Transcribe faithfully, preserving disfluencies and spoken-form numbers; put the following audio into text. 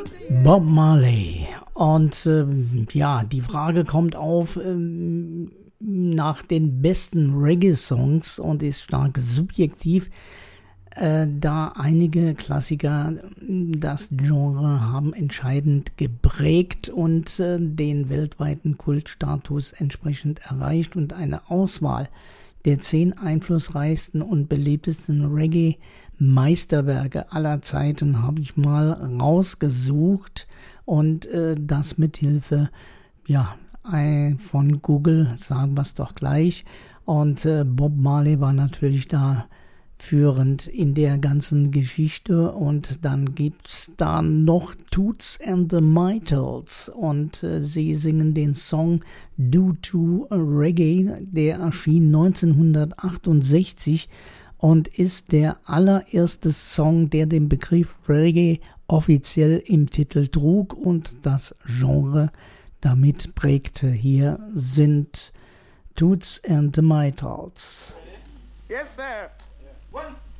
Bob Marley. Und äh, ja, die Frage kommt auf ähm, nach den besten Reggae-Songs und ist stark subjektiv, äh, da einige Klassiker das Genre haben entscheidend geprägt und äh, den weltweiten Kultstatus entsprechend erreicht, und eine Auswahl der zehn einflussreichsten und beliebtesten Reggae-Meisterwerke aller Zeiten habe ich mal rausgesucht, und äh, das mithilfe ja, ein, von Google, sagen wir es doch gleich. Und äh, Bob Marley war natürlich da führend in der ganzen Geschichte, und dann gibt es da noch Toots and the Maytals, und äh, sie singen den Song Do to Reggae, der erschien neunzehnhundertachtundsechzig und ist der allererste Song, der den Begriff Reggae offiziell im Titel trug und das Genre damit prägte. Hier sind Toots and the Maytals. Yes, sir. One,